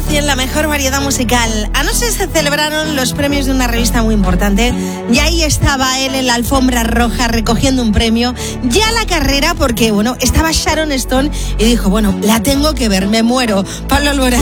100%, la mejor variedad musical. Anoche se celebraron los premios de una revista muy importante y ahí estaba él en la alfombra roja recogiendo un premio. Ya la carrera, porque estaba Sharon Stone y dijo, la tengo que ver, me muero. Pablo Alborán.